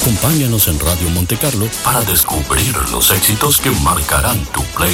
Acompáñanos en Radio Monte Carlo para descubrir los éxitos que marcarán tu playlist.